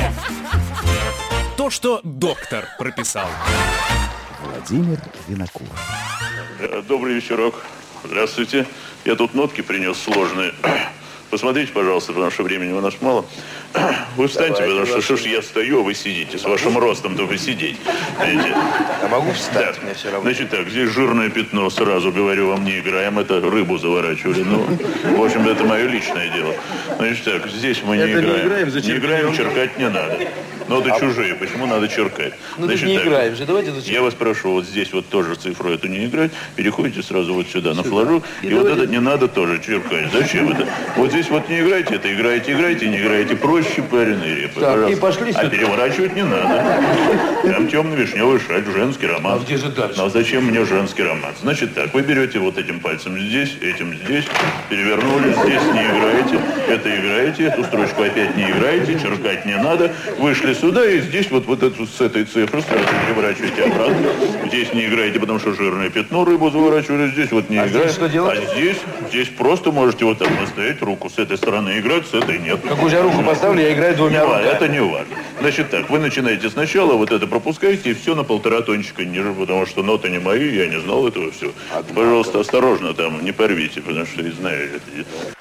То, что доктор прописал. Владимир Винокур. Добрый вечерок. Здравствуйте. Я тут нотки принес сложные. Посмотрите, пожалуйста, потому что времени у нас мало. Вы встаньте, потому что что ж я стою, а вы сидите. С вашим ростом-то вы сидите. Видите? Я могу встать, Да. мне все равно. Значит так, здесь жирное пятно, сразу говорю вам, не играем. Это рыбу заворачивали. Ну, в общем, это мое личное дело. Значит так, здесь мы не Это не играем. играем, зачем Не играем, берем? черкать не надо. Но это чужие, почему надо черкать? Ну, тут не играем же, давайте зачем? Я вас прошу, вот здесь вот тоже цифру эту не играть. Переходите сразу вот сюда, на флажок. И вот это не надо тоже черкать. Зачем это? Вот здесь вот не играйте, это играете, не играете. Проще пареные репы. Так, пожалуйста. и пошли А сюда. переворачивать не надо. Там темно-вишневый шаль, женский роман. А где же дальше? А зачем мне женский роман? Значит так, вы берете вот этим пальцем здесь, этим здесь, перевернули, здесь не играете, это играете, эту строчку опять не играете, черкать не надо. Вышли сюда и здесь вот эту с этой цифры сразу переворачиваете обратно. Здесь не играете, потому что жирное пятно, рыбу заворачивали, здесь вот не играете. здесь что делать? А здесь просто можете вот так наставить руку с этой стороны играть, с этой нет. Какую же я руку поставлю, я играю двумя А, руками. это не важно. Значит так, вы начинаете сначала, вот это пропускаете, и все на полтора тончика ниже, потому что ноты не мои, я не знал этого все. Пожалуйста, осторожно там, не порвите, потому что, знаю,